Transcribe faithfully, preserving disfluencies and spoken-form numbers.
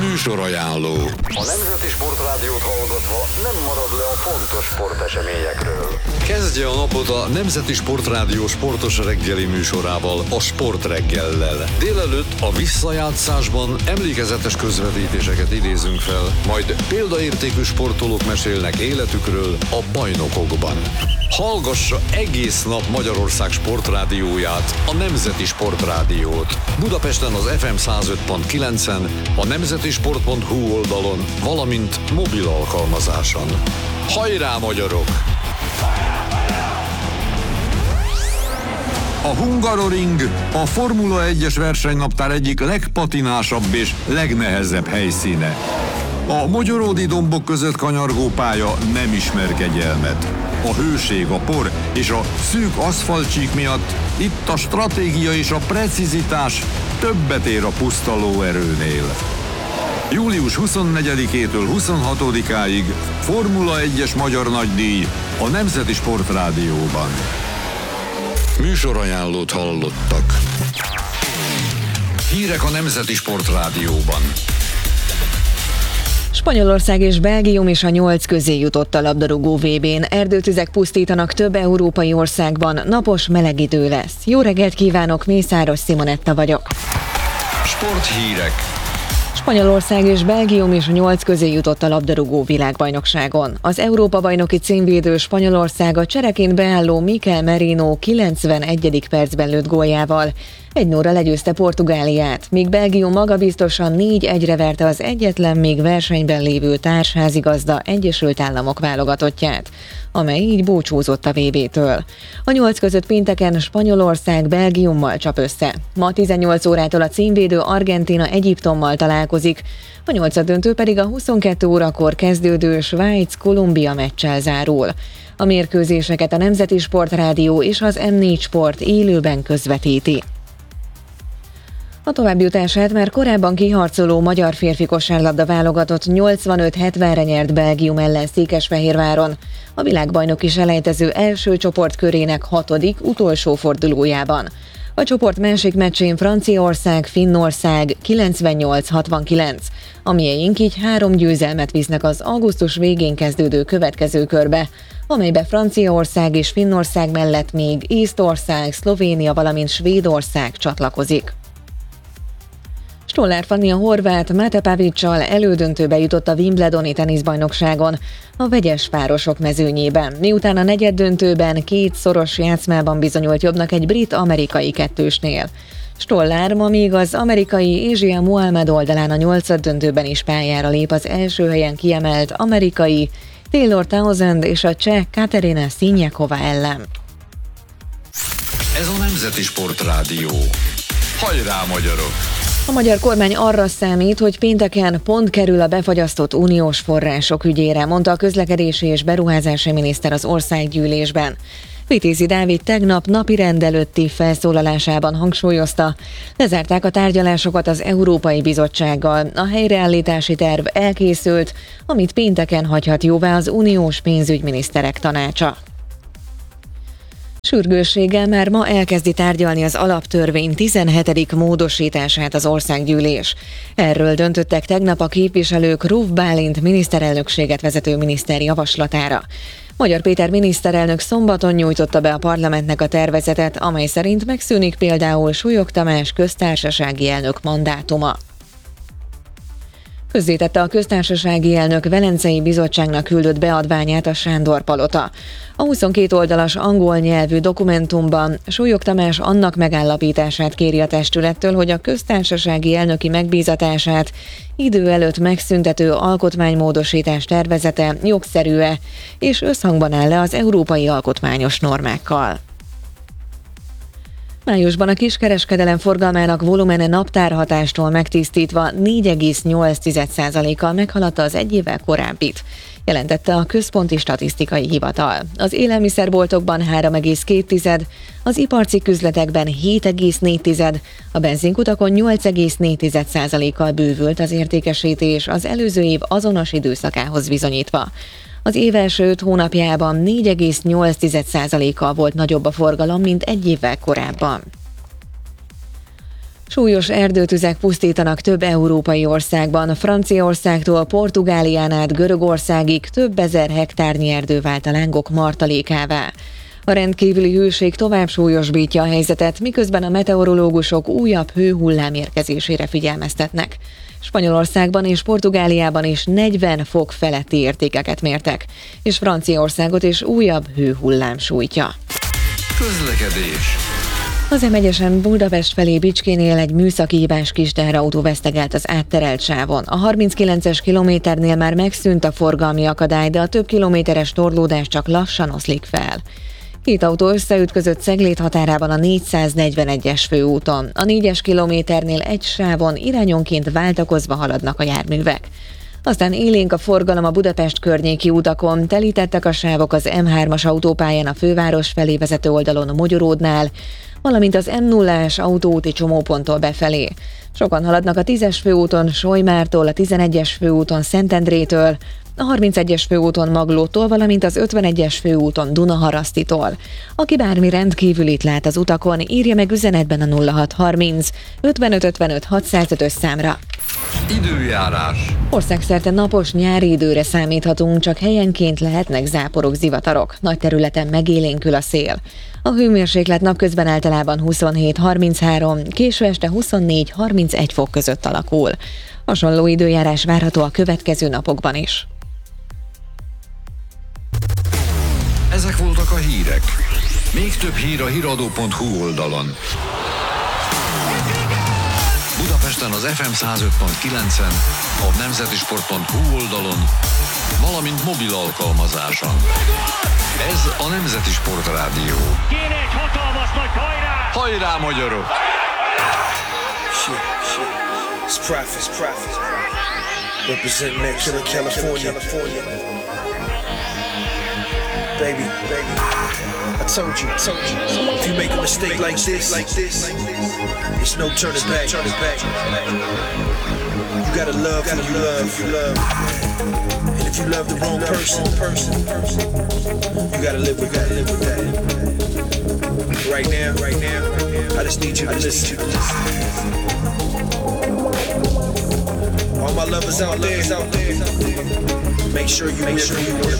Műsorajánló. A Nemzeti Sportrádiót hallgatva nem marad le a fontos sporteseményekről. Kezdje a napot a Nemzeti Sportrádió sportos reggeli műsorával, a Sportreggellel. Délelőtt a visszajátszásban emlékezetes közvetítéseket idézünk fel, majd példaértékű sportolók mesélnek életükről a bajnokokban. Hallgassa egész nap Magyarország sportrádióját, a Nemzeti Sportrádiót. Budapesten az ef em száz öt pont kilencen, a nemzetisport pont hu oldalon, valamint mobil alkalmazáson. Hajrá, magyarok! A Hungaroring a Formula egyes versenynaptár egyik legpatinásabb és legnehezebb helyszíne. A mogyoródi dombok között kanyargó pálya nem ismer kegyelmet. A hőség, a por és a szűk aszfaltcsík miatt itt a stratégia és a precizitás többet ér a puszta lóerőnél. július huszonnegyedikétől huszonhatodikáig Formula egyes magyar nagydíj a Nemzeti Sportrádióban. Műsorajánlót hallottak. Hírek a Nemzeti Sportrádióban. Spanyolország és Belgium is a nyolc közé jutott a labdarúgó vé bén. Erdőtüzek pusztítanak több európai országban, napos meleg idő lesz. Jó reggelt kívánok, Mészáros Simonetta vagyok. Sporthírek. Spanyolország és Belgium is a nyolc közé jutott a labdarúgó világbajnokságon. Az Európa-bajnoki címvédő Spanyolország a csereként beálló Mikel Merino kilencvenegyedik percben lőtt góljával egy nulla legyőzte Portugáliát, míg Belgium magabiztosan négy egyre verte az egyetlen még versenyben lévő társházigazda Egyesült Államok válogatottját, amely így búcsúzott a vé bétől. A nyolc között pénteken Spanyolország Belgiummal csap össze. Ma tizennyolc órától a címvédő Argentína Egyiptommal találkozik, a nyolcaddöntő pedig a huszonkettő órakor kezdődő Svájc-Kolumbia meccsel zárul. A mérkőzéseket a Nemzeti Sportrádió és az em négy Sport élőben közvetíti. A továbbjutását már korábban kiharcoló magyar férfi kosárlabda válogatott nyolcvanöt hetvenre nyert Belgium ellen Székesfehérváron, a világbajnoki selejtező első csoportkörének hatodik utolsó fordulójában. A csoport másik meccsén Franciaország-Finnország kilencvennyolc hatvankilenc, a mieink így három győzelmet visznek az augusztus végén kezdődő következő körbe, amelybe Franciaország és Finnország mellett még Észtország, Szlovénia, valamint Svédország csatlakozik. Stollár Fanni a horvát Mate Pavic-sal elődöntőbe jutott a Wimbledoni teniszbajnokságon a vegyes párosok mezőnyében, miután a negyeddöntőben két szoros játszmában bizonyult jobbnak egy brit-amerikai kettősnél. Stollár ma még az amerikai Asia Muhammad oldalán a nyolcaddöntőben is pályára lép az első helyen kiemelt amerikai Taylor Townsend és a cseh Katerina Siniakova ellen. Ez a Nemzeti Sportrádió. Hajrá, magyarok! A magyar kormány arra számít, hogy pénteken pont kerül a befagyasztott uniós források ügyére, mondta a közlekedési és beruházási miniszter az országgyűlésben. Vitézi Dávid tegnap napirend előtti felszólalásában hangsúlyozta, lezárták a tárgyalásokat az Európai Bizottsággal, a helyreállítási terv elkészült, amit pénteken hagyhat jóvá az uniós pénzügyminiszterek tanácsa. Sürgősséggel már ma elkezdi tárgyalni az alaptörvény tizenhetedik módosítását az országgyűlés. Erről döntöttek tegnap a képviselők Ruf Bálint miniszterelnökséget vezető miniszter javaslatára. Magyar Péter miniszterelnök szombaton nyújtotta be a parlamentnek a tervezetet, amely szerint megszűnik például Súlyog Tamás köztársasági elnök mandátuma. Közzétette a köztársasági elnök Velencei Bizottságnak küldött beadványát a Sándor Palota. A huszonkét oldalas angol nyelvű dokumentumban Súlyog Tamás annak megállapítását kéri a testülettől, hogy a köztársasági elnöki megbízatását idő előtt megszüntető alkotmánymódosítás tervezete jogszerű-e és összhangban áll-e az európai alkotmányos normákkal. Májusban a kiskereskedelem forgalmának volumene naptárhatástól megtisztítva négy egész nyolc százalékkal meghaladta az egy évvel korábbit, jelentette a Központi Statisztikai Hivatal. Az élelmiszerboltokban három egész két, az iparcikk üzletekben hét egész négy, a benzinkutakon nyolc egész négy százalékkal bővült az értékesítés az előző év azonos időszakához viszonyítva. Az év első öt hónapjában négy egész nyolc százalékkal volt nagyobb a forgalom, mint egy évvel korábban. Súlyos erdőtüzek pusztítanak több európai országban, Franciaországtól Portugálián át Görögországig több ezer hektárnyi erdő vált a lángok martalékává. A rendkívüli hőség tovább súlyosbítja a helyzetet, miközben a meteorológusok újabb hőhullám érkezésére figyelmeztetnek. Spanyolországban és Portugáliában is negyven fok feletti értékeket mértek, és Franciaországot is újabb hőhullám sújtja. Közlekedés. Az em egyesen Budapest felé Bicskénél egy műszaki hibás kis teherautó vesztegelt az átterelt sávon. A harminckilences kilométernél már megszűnt a forgalmi akadály, de a több kilométeres torlódás csak lassan oszlik fel. Két autó összeütközött Ceglét határában a négyszáznegyvenegyes főúton. A négyes kilométernél egy sávon irányonként váltakozva haladnak a járművek. Aztán élénk a forgalom a Budapest környéki utakon, telítettek a sávok az em hármas autópályán a főváros felé vezető oldalon a Mogyoródnál, valamint az em nullás autóúti csomóponttól befelé. Sokan haladnak a tízes főúton Solymártól, a tizenegyes főúton Szentendrétől, a harmincegyes főúton Maglótól, valamint az ötvenegyes főúton Dunaharasztitól. Aki bármi rendkívülit lát az utakon, írja meg üzenetben a nulla hat harminc ötvenöt ötvenöt hatszázötös számra. Időjárás. Országszerte napos nyári időre számíthatunk, csak helyenként lehetnek záporok, zivatarok. Nagy területen megélénkül a szél. A hőmérséklet napközben általában huszonhét harminchárom, késő este huszonnégy harmincegy fok között alakul. Hasonló időjárás várható a következő napokban is. Ezek voltak a hírek. Még több hír a híradó pont hu oldalon. Budapesten az ef em száz öt pont kilencen, a nemzetisport pont hu oldalon, valamint mobil alkalmazáson. Ez a Nemzeti Sport Rádió. Kéne egy hatalmas nagy hajrá! Hajrá, magyarok! Shit, shit. It's profit, it's profit. Representing that killer California. California. Baby, baby. I told you, I told you. If you make a mistake like this, like this, it's no turning back. Turning back. You gotta love who you love, you love. And if you love the wrong person, person, you gotta live with that, live with that. Right now, right now, I just need you to listen. All my lovers out there, out there. Make sure you make sure you work